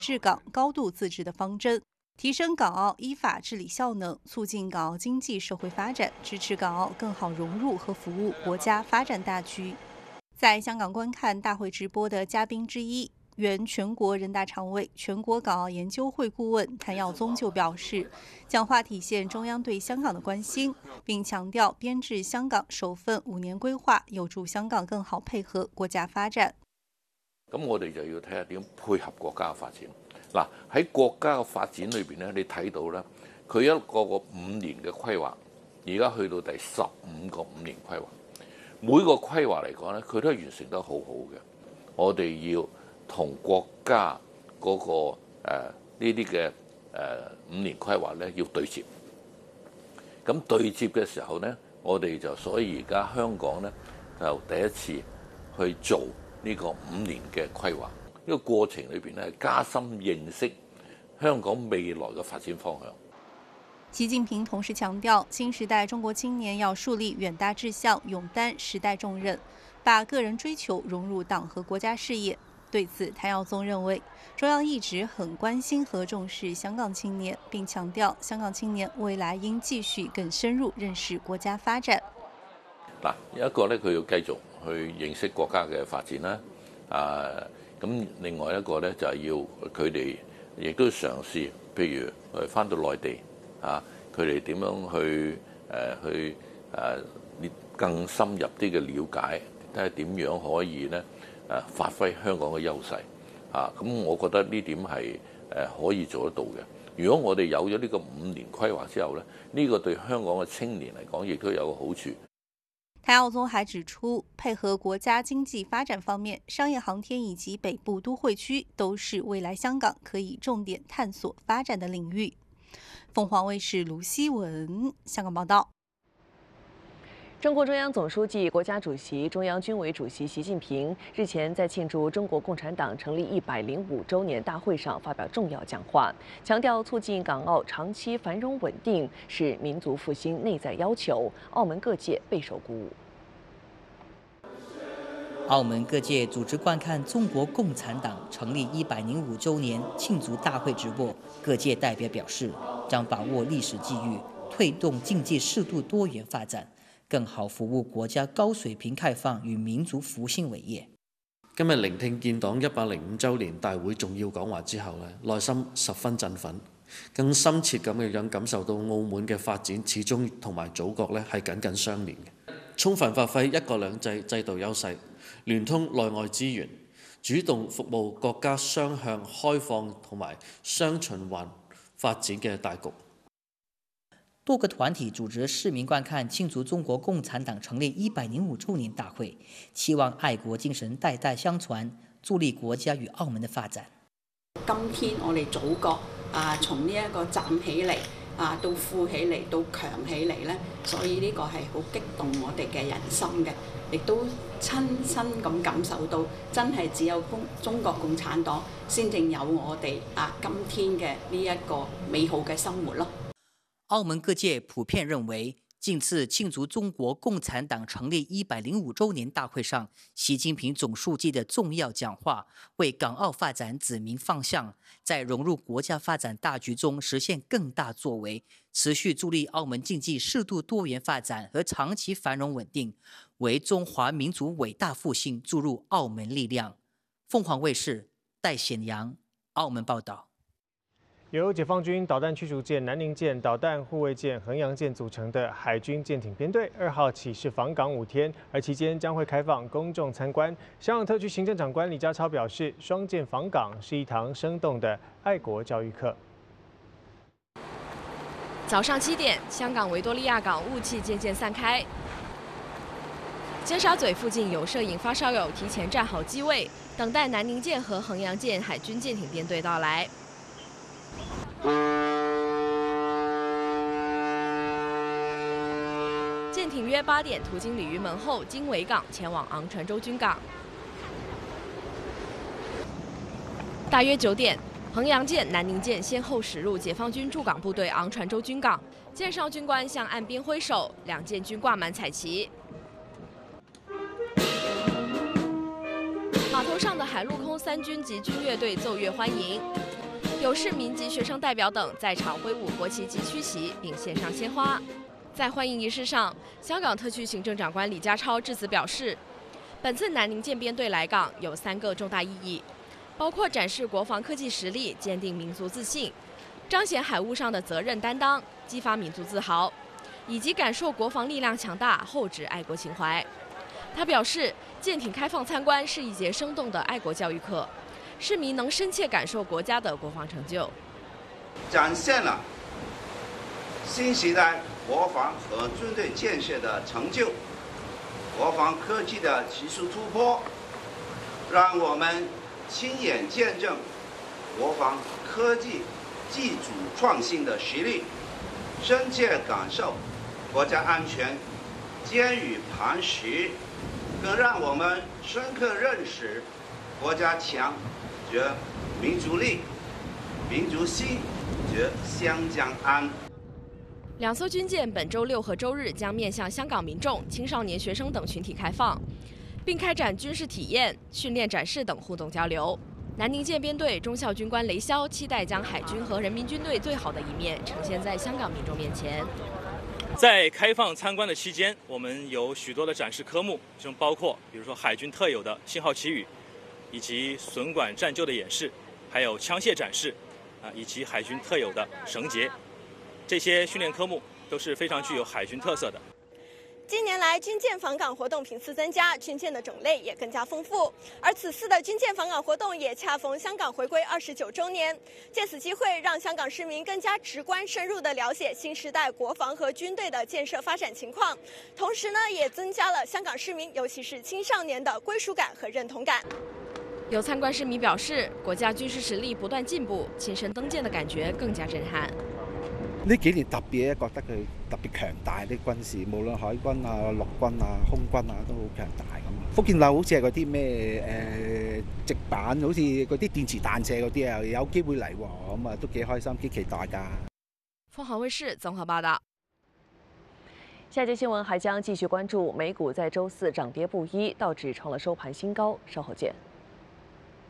治港、高度自治的方针，提升港澳依法治理效能，促进港澳经济社会发展，支持港澳更好融入和服务国家发展大局。在香港观看大会直播的嘉宾之一，原全国人大常委、全国港澳研究会顾问谭耀宗就表示，讲话体现中央对香港的关心，并强调编制香港首份5年規劃，有助香港更好配合國家發展。 咁我哋就要睇下點配合國家嘅發展。嗱，喺國家嘅發展裏邊咧，你睇到咧，佢一個5年嘅規劃，而家去到第15個5年規劃，每個規劃嚟講咧，佢都係完成得好好嘅。我哋要同國家嗰個呢啲嘅5年規劃咧要對接。咁對接嘅時候咧，我哋就所以而家香港咧就第一次去做呢個5年嘅規劃。呢個過程裏邊咧，加深認識香港未來嘅發展方向。 習近平同時強調，新時代中國青年要樹立遠大志向，勇擔時代重任，把個人追求融入黨和國家事業。對此，譚耀宗認為，中央一直很關心和重視香港青年，並強調香港青年未來應繼續更深入認識國家發展。 嗱，有一個咧，佢要繼續去認識國家嘅發展啦。咁另外一個咧就係要佢哋亦都嘗試，譬如返到內地佢哋點樣去更深入啲嘅了解，睇下點樣可以咧發揮香港嘅優勢咁我覺得呢點係可以做得到嘅。如果我哋有咗呢個5年規劃之後咧，呢個對香港嘅青年嚟講，亦都有個好處。 譚耀宗還指出，配合國家經濟發展方面，商業航天以及北部都會區都是未來香港可以重點探索發展的領域。鳳凰衛視盧希文香港報道。 中共中央總書記、國家主席、中央軍委主席習近平日前在慶祝中國共產黨成立105週年大會上發表重要講話，強調促進港澳長期繁榮穩定是民族復興內在要求，澳門各界備受鼓舞。 澳門各界組織觀看中國共產黨成立105週年慶祝大會直播，各界代表表示，將把握歷史機遇，推動經濟適度多元發展，更好服務國家高水平開放與民族復興偉業。 今日聆聽建黨105週年大會重要講話之後內心十分振奮，更深切咁樣感受到澳門嘅發展始終同埋祖國係緊緊相連嘅，充分發揮一國兩制制度優勢，聯通內外資源，主動服務國家雙向開放同埋雙循環發展嘅大局。 多個團體組織市民觀看慶祝中國共產黨成立105週年大會，期望愛國精神代代相傳，助力國家與澳門的發展。 今天我哋祖國從呢一個站起嚟到富起嚟到強起嚟呢，所以呢個係好激動我哋嘅人心嘅，亦都親身咁感受到，真係只有中國共產黨先正有我哋今天嘅呢一個美好嘅生活咯。 澳門各界普遍認為，近次慶祝中國共產黨成立105週年大會上，習近平總書記的重要講話，為港澳發展指明方向，在融入國家發展大局中實現更大作為，持續助力澳門經濟適度多元發展和長期繁榮穩定，為中華民族偉大復興注入澳門力量。鳳凰衛視戴顯陽澳門報道。 由解放軍導彈驅逐艦南寧艦、導彈護衛艦衡陽艦組成的海軍艦艇編隊2號起是訪港5天，而期間將會開放公眾參觀。香港特區行政長官李家超表示，雙艦訪港是一堂生動的愛國教育課。 早上7點，香港維多利亞港霧氣漸漸散開，尖沙咀附近有攝影發燒友提前站好機位，等待南寧艦和衡陽艦海軍艦艇編隊到來。艦艇約8點途經鯉魚門後經維港前往昂船洲軍港。大約9點，衡陽艦、南寧艦先後駛入解放軍駐港部隊昂船洲軍港，艦上軍官向岸邊揮手，兩艦均掛滿彩旗。碼頭上的海陸空3軍及軍樂隊奏樂歡迎。 有市民及学生代表等在场挥舞国旗及区旗，并献上鲜花。在欢迎仪式上，香港特区行政长官李家超致辞表示，本次南宁舰编队来港有3个重大意义，包括展示国防科技实力，坚定民族自信，彰显海务上的责任担当，激发民族自豪，以及感受国防力量强大，厚植爱国情怀。他表示，舰艇开放参观是一节生动的爱国教育课，市民能深切感受国家的国防成就， 展现了新时代国防和军队建设的成就，国防科技的技术突破，让我们亲眼见证国防科技自主创新的实力，深切感受国家安全坚于磐石，更让我们深刻认识国家强则民族力，民族兴则湘江安。 2艘军舰本周6和周日将面向香港民众、青少年学生等群体开放，并开展军事体验、训练展示等互动交流。南宁舰编队中校军官雷霄期待将海军和人民军队最好的一面呈现在香港民众面前。 在开放参观的期间，我们有许多的展示科目，其中包括比如说海军特有的信号旗语，以及损管战救的演示，还有枪械展示，以及海军特有的绳结。这些训练科目都是非常具有海军特色的。 近年来，军舰访港活动频次增加，军舰的种类也更加丰富。而此次的军舰访港活动也恰逢香港回归29周年，借此机会让香港市民更加直观、深入地了解新时代国防和军队的建设发展情况，同时呢，也增加了香港市民，尤其是青少年的归属感和认同感。 有参观市民表示，国家军事实力不断进步，亲身登舰的感覺更加震撼。 呢幾年特別覺得佢特別強大啲軍事，無論海軍啊、陸軍啊、空軍啊都好強大咁。福建樓好似係嗰啲咩直板，好似嗰啲電磁彈射嗰啲啊，有機會嚟喎，咁啊都幾開心、幾期待㗎。 凤凰卫視綜合報道。 下节新闻还将继续关注美股在周4涨跌不一，道指创了收盘新高。稍后见。